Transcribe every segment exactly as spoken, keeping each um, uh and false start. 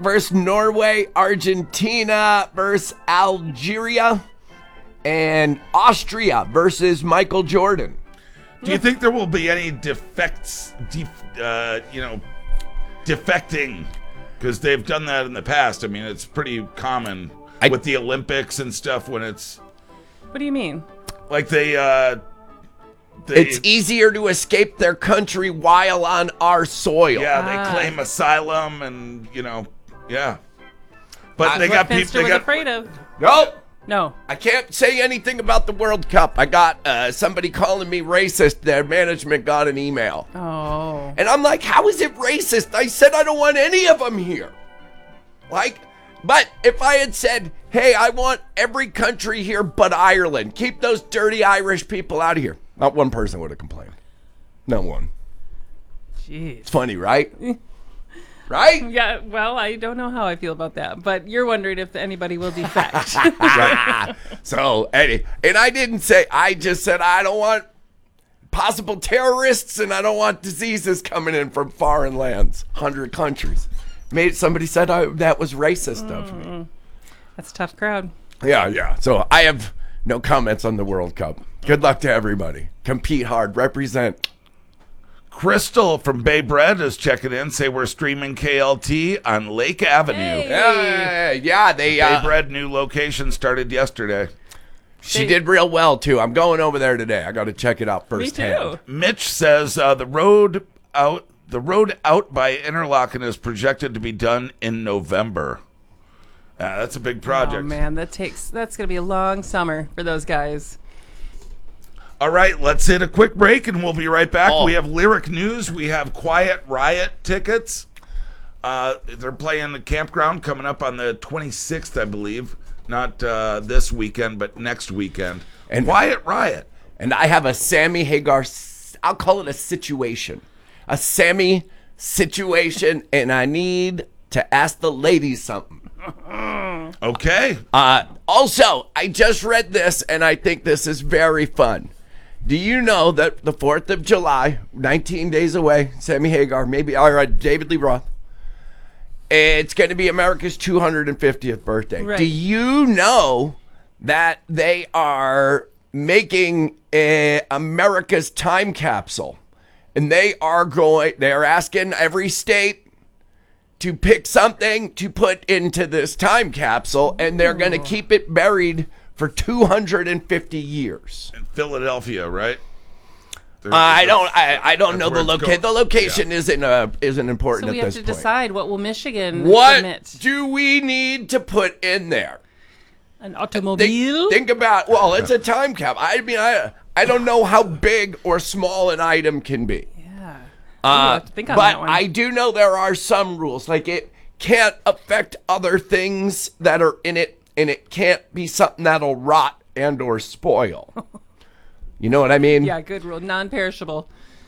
versus Norway, Argentina versus Algeria, and Austria versus Michael Jordan. Do you think there will be any defects, def, uh, you know, defecting? Because they've done that in the past. I mean, it's pretty common I, with the Olympics and stuff when it's... What do you mean? Like they... Uh, they it's easier to escape their country while on our soil. Yeah, they ah. claim asylum and, you know, yeah. But That's they what got Finster people... They was got, afraid of. Nope. No. I can't say anything about the World Cup. I got uh, somebody calling me racist. Their management got an email. Oh. And I'm like, how is it racist? I said I don't want any of them here. Like, but if I had said, hey, I want every country here but Ireland. Keep those dirty Irish people out of here. Not one person would have complained. Not one. Jeez. It's funny, right? Right? Yeah, well, I don't know how I feel about that, but you're wondering if anybody will defect. Right. So, Eddie, and I didn't say, I just said I don't want possible terrorists and I don't want diseases coming in from foreign lands, one hundred countries. Made somebody said I, that was racist mm. of me. That's a tough crowd. Yeah, yeah. So I have no comments on the World Cup. Good luck to everybody. Compete hard. Represent. Crystal from Bay Bread is checking in. Say we're streaming K L T on Lake Avenue. Hey. Yeah, yeah. They Bay uh, Bread new location started yesterday. She They- did real well too. I'm going over there today. I got to check it out Me firsthand. too. Mitch says uh, the road out the road out by Interlaken is projected to be done in November. Uh, that's a big project. Oh man, that takes that's gonna be a long summer for those guys. All right, let's hit a quick break and we'll be right back. Oh. We have Lyric News. We have Quiet Riot tickets. Uh, they're playing the campground coming up on the twenty-sixth, I believe. Not uh, this weekend, but next weekend. And- Quiet Riot. And I have a Sammy Hagar, I'll call it a situation. A Sammy situation, and I need to ask the ladies something. Okay. Uh, also, I just read this, and I think this is very fun. Do you know that the fourth of July, nineteen days away, Sammy Hagar, maybe, all right, David Lee Roth, it's going to be America's two hundred fiftieth birthday. Right. Do you know that they are making a America's time capsule? And they are going, they are asking every state to pick something to put into this time capsule, and they're going to keep it buried for two hundred fifty years. In Philadelphia, right? Uh, I don't. I, I don't know That's the where it's location. The going. location isn't uh, isn't important So we at have this to point. decide what will Michigan What submit. do we need to put in there? An Think, automobile? think about. Well, it's a time cap. I mean, I I don't know how big or small an item can be. yeah. Uh, Ooh, I have to think on but that one. I do know there are some rules. Like it can't affect other things that are in it, and it can't be something that'll rot and or spoil. You know what I mean? Yeah, good rule. Non-perishable.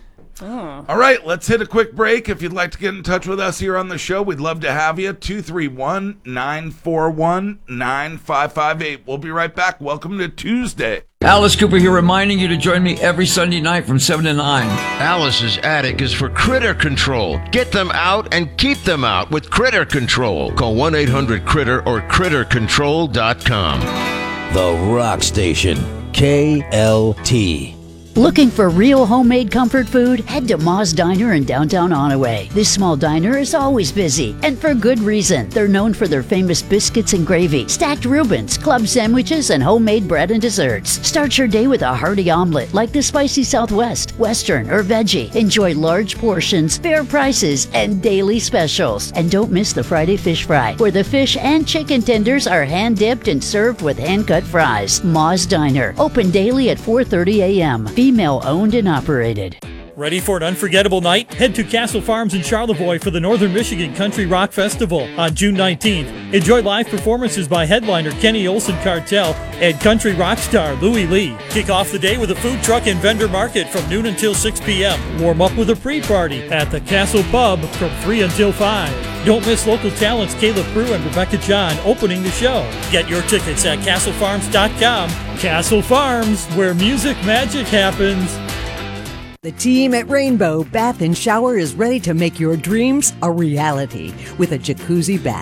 Oh. All right, let's hit a quick break. If you'd like to get in touch with us here on the show, we'd love to have you. two three one, nine four one, nine five five eight. We'll be right back. Welcome to Tuesday. Alice Cooper here, reminding you to join me every Sunday night from seven to nine. Alice's attic is for critter control. Get them out and keep them out with Critter Control. Call one eight hundred critter or critter control dot com. The Rock Station, K L T. Looking for real homemade comfort food? Head to Ma's Diner in downtown Onaway. This small diner is always busy, and for good reason. They're known for their famous biscuits and gravy, stacked Reubens, club sandwiches, and homemade bread and desserts. Start your day with a hearty omelet like the Spicy Southwest, Western, or Veggie. Enjoy large portions, fair prices, and daily specials. And don't miss the Friday Fish Fry, where the fish and chicken tenders are hand-dipped and served with hand-cut fries. Ma's Diner, open daily at four thirty a.m. Female owned and operated. Ready for an unforgettable night? Head to Castle Farms in Charlevoix for the Northern Michigan Country Rock Festival on June nineteenth. Enjoy live performances by headliner Kenny Olson Cartel and country rock star Louie Lee. Kick off the day with a food truck and vendor market from noon until six p.m. Warm up with a pre-party at the Castle Pub from three until five. Don't miss local talents Caleb Prue and Rebecca John opening the show. Get your tickets at castle farms dot com. Castle Farms, where music magic happens. The team at Rainbow Bath and Shower is ready to make your dreams a reality with a jacuzzi bath.